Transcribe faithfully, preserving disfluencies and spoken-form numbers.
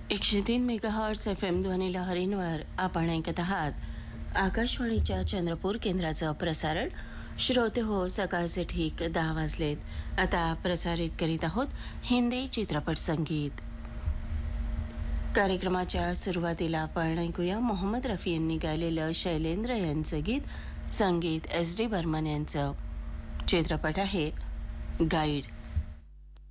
एकशे तीन megahertz F M ध्वनी लहरींवर आपण ऐकत आहात आकाशवाणीच्या चंद्रपूर केंद्राचं प्रसारण. श्रोते हो, सकाळचे ठीक दहा वाजलेत. आता प्रसारित करीत आहोत हिंदी चित्रपट संगीत. कार्यक्रमाच्या सुरुवातीला आपण ऐकूया मोहम्मद रफी यांनी गायलेलं शैलेंद्र यांचं गीत, संगीत एस डी बर्मन यांचं. चित्रपट आहे गाईड.